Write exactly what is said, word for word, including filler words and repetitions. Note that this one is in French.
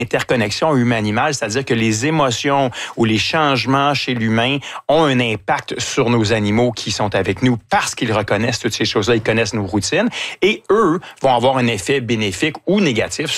interconnexion humain-animal, c'est-à-dire que les émotions ou les changements chez l'humain ont un impact sur nos animaux qui sont avec nous parce qu'ils reconnaissent toutes ces choses-là, ils connaissent nos routines et eux vont avoir un effet bénéfique ou négatif